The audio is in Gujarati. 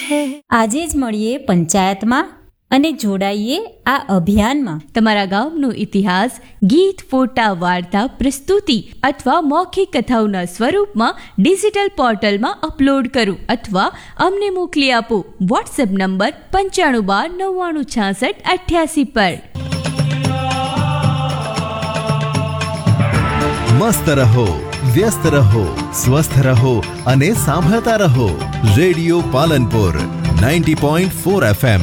છે। આજે જ મળીએ પંચાયતમાં અને જોડાઈએ આ અભિયાનમાં। તમારા ગામનો ઇતિહાસ ગીત, ફોટા, વાર્તા, પ્રસ્તુતિ અથવા મૌખિક કથાઓના સ્વરૂપમાં ડિજિટલ પોર્ટલમાં અપલોડ કરો અથવા અમને મોકલી આપો। વોટ્સએપ નંબર 9512996688 પર। મસ્ત રહો, વ્યસ્ત રહો, સ્વસ્થ રહો અને સાંભળતા રહો। Radio Palanpur 90.4 FM।